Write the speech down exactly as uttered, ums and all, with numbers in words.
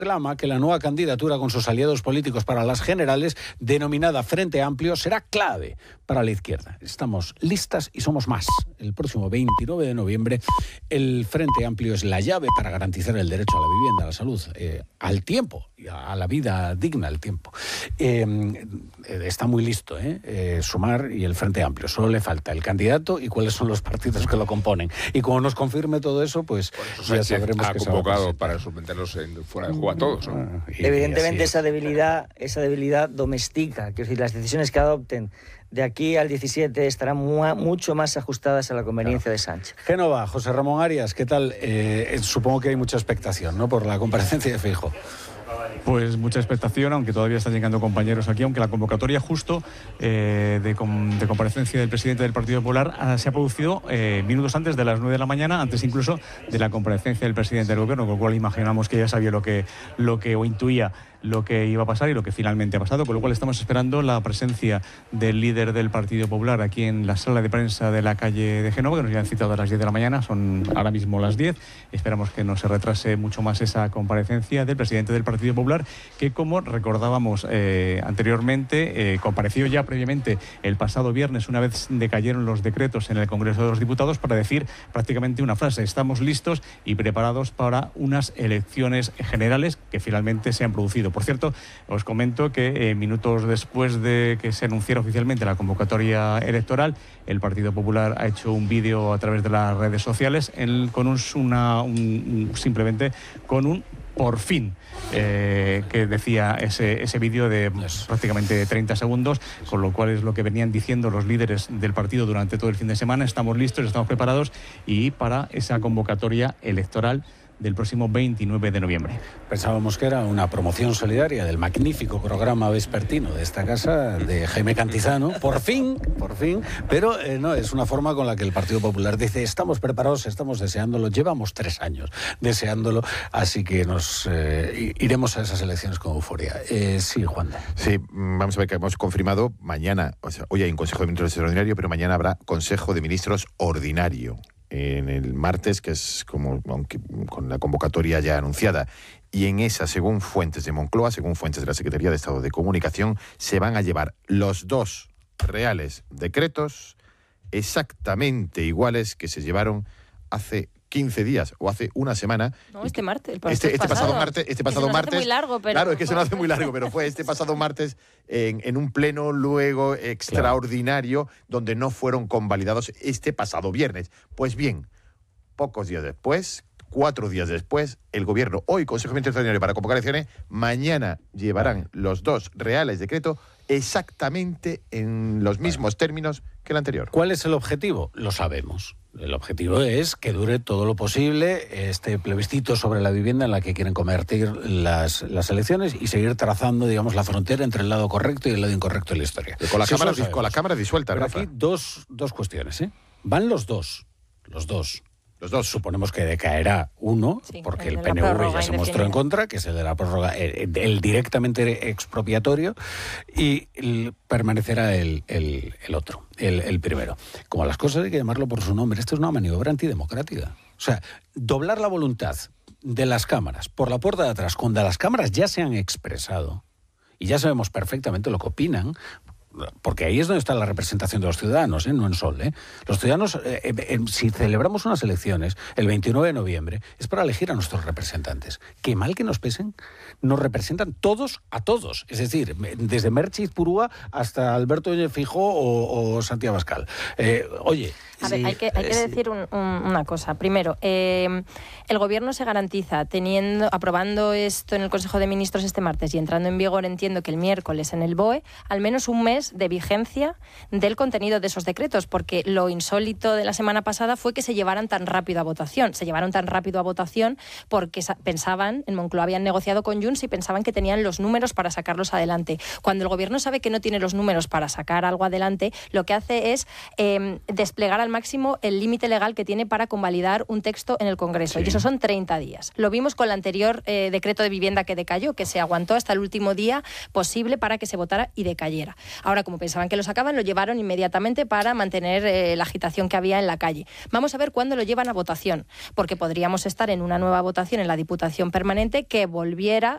Proclama que la nueva candidatura con sus aliados políticos para las generales, denominada Frente Amplio, será clave para la izquierda. Estamos listas y somos más. El próximo veintinueve de noviembre, el Frente Amplio es la llave para garantizar el derecho a la vivienda, a la salud, eh, al tiempo, y a la vida digna al tiempo. Eh, está muy listo, ¿eh? Eh, Sumar y el Frente Amplio. Solo le falta el candidato y cuáles son los partidos que lo componen. Y como nos confirme todo eso, pues eso ya sabremos ha que convocado se va a para someterlos en, fuera de juego a todos, ¿no? Y, Evidentemente y esa debilidad, esa debilidad domestica, quiero decir, las decisiones que adopten de aquí al diecisiete estarán mu mucho más ajustadas a la conveniencia claro. de Sánchez. Génova, José Ramón Arias, ¿qué tal? Eh, supongo que hay mucha expectación, ¿no?, por la comparecencia de Feijóo. Pues mucha expectación, aunque todavía están llegando compañeros aquí, aunque la convocatoria justo eh, de, com de comparecencia del presidente del Partido Popular ah, se ha producido eh, minutos antes de las nueve de la mañana, antes incluso de la comparecencia del presidente del Gobierno, con lo cual imaginamos que ya sabía lo que, lo que o intuía lo que iba a pasar y lo que finalmente ha pasado, con lo cual estamos esperando la presencia del líder del Partido Popular aquí en la sala de prensa de la calle de Génova, que nos ya han citado a las diez de la mañana, son ahora mismo las diez. Esperamos que no se retrase mucho más esa comparecencia del presidente del Partido Popular, que como recordábamos eh, anteriormente, eh, compareció ya previamente el pasado viernes, una vez decayeron los decretos en el Congreso de los Diputados, para decir prácticamente una frase: estamos listos y preparados para unas elecciones generales que finalmente se han producido. Por cierto, os comento que eh, minutos después de que se anunciara oficialmente la convocatoria electoral, el Partido Popular ha hecho un vídeo a través de las redes sociales en, con un, una, un, simplemente con un por fin, eh, que decía ese, ese vídeo de prácticamente treinta segundos, con lo cual es lo que venían diciendo los líderes del partido durante todo el fin de semana: estamos listos, estamos preparados y para esa convocatoria electoral del próximo veintinueve de noviembre. Pensábamos que era una promoción solidaria del magnífico programa vespertino de esta casa, de Jaime Cantizano, por fin, por fin, pero eh, no, es una forma con la que el Partido Popular dice: estamos preparados, estamos deseándolo, llevamos tres años deseándolo, así que nos eh, iremos a esas elecciones con euforia. Eh, sí, Juan. Sí, vamos a ver que hemos confirmado mañana, o sea, hoy hay un Consejo de Ministros extraordinario, pero mañana habrá Consejo de Ministros ordinario. En el martes, que es como aunque, con la convocatoria ya anunciada, y en esa, según fuentes de Moncloa, según fuentes de la Secretaría de Estado de Comunicación, se van a llevar los dos reales decretos exactamente iguales que se llevaron hace quince días o hace una semana. No, este martes. El este, este pasado, pasado martes. Este pasado que se nos martes. Hace muy largo, pero... Claro, es que se nos hace muy largo, pero fue este pasado martes en, en un pleno luego extraordinario, claro, donde no fueron convalidados este pasado viernes. Pues bien, pocos días después, cuatro días después, el Gobierno, hoy Consejo de Ministros extraordinario para convocar elecciones, mañana llevarán los dos reales decretos exactamente en los mismos términos que el anterior. ¿Cuál es el objetivo? Lo sabemos. El objetivo es que dure todo lo posible este plebiscito sobre la vivienda en la que quieren convertir las, las elecciones y seguir trazando, digamos, la frontera entre el lado correcto y el lado incorrecto de la historia. Con la, sí, cámara, con la cámara disuelta. Pero aquí dos, dos cuestiones, ¿eh? Van los dos, los dos. Los dos. Suponemos que decaerá uno, sí, porque el, el P N V ya se mostró en contra, que es el de la prórroga, el, el directamente expropiatorio, y el, permanecerá el, el, el otro, el, el primero. Como las cosas hay que llamarlo por su nombre, esto es una maniobra antidemocrática. O sea, doblar la voluntad de las cámaras por la puerta de atrás, cuando las cámaras ya se han expresado, y ya sabemos perfectamente lo que opinan, porque ahí es donde está la representación de los ciudadanos, ¿eh? No en Sol, ¿eh? Los ciudadanos, eh, eh, si celebramos unas elecciones el veintinueve de noviembre, es para elegir a nuestros representantes. Qué mal que nos pesen, nos representan todos a todos. Es decir, desde Merchi Purúa hasta Alberto Feijóo o, o Santiago Abascal. Eh, oye... A ver, sí, hay que, hay que decir un, un, una cosa. Primero, eh, el Gobierno se garantiza teniendo, aprobando esto en el Consejo de Ministros este martes y entrando en vigor, entiendo que el miércoles en el B O E, al menos un mes de vigencia del contenido de esos decretos, porque lo insólito de la semana pasada fue que se llevaran tan rápido a votación. Se llevaron tan rápido a votación porque pensaban, en Moncloa habían negociado con Junts y pensaban que tenían los números para sacarlos adelante. Cuando el Gobierno sabe que no tiene los números para sacar algo adelante, lo que hace es eh, desplegar al máximo el límite legal que tiene para convalidar un texto en el Congreso. Sí. Y eso son treinta días. Lo vimos con el anterior eh, decreto de vivienda que decayó, que se aguantó hasta el último día posible para que se votara y decayera. Ahora, como pensaban que lo sacaban, lo llevaron inmediatamente para mantener eh, la agitación que había en la calle. Vamos a ver cuándo lo llevan a votación, porque podríamos estar en una nueva votación en la Diputación Permanente que volviera